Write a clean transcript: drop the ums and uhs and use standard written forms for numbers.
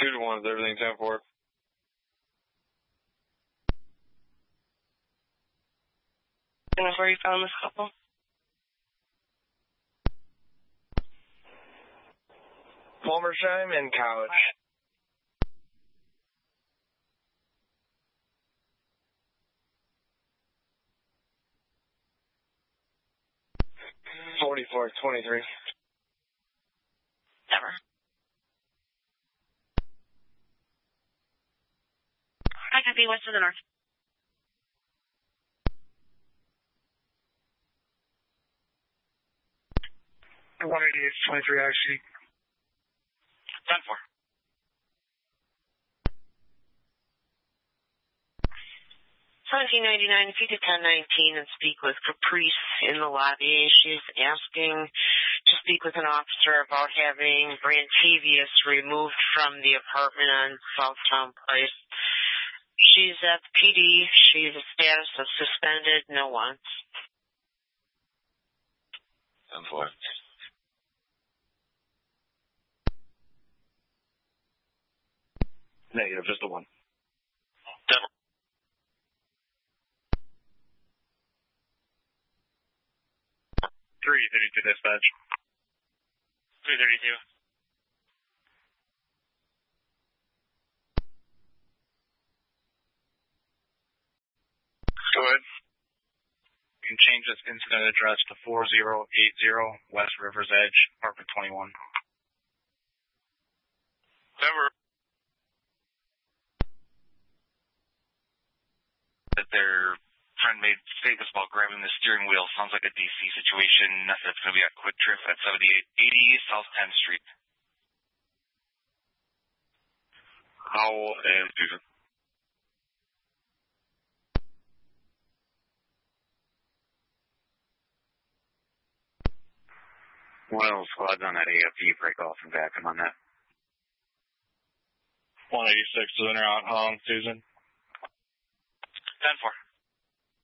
2 to 1 is everything 10-4. And where you found this couple? Palmersheim and College. $44.23. Never. I copy west of the north. $188.23 actually. 10-4. 1799, if you could 1019 and speak with Caprice in the lobby. She's asking to speak with an officer about having Brantavius removed from the apartment on Southtown Place. She's at the PD. She's a status of suspended, no wants. 10-4. Negative, just a 1. 10-4. 332 dispatch. 332. Go ahead. You can change this incident address to 4080 West Rivers Edge, apartment 21. Never. That their friend made statements about grabbing the steering wheel. Sounds like a DC situation. That's going to be at Quick Trip at 7880 South 10th Street. Howell and Susan. Well, squad's on that AFG break off and back. I'm on that. 186 is in or out. Hong, Susan. 10-4.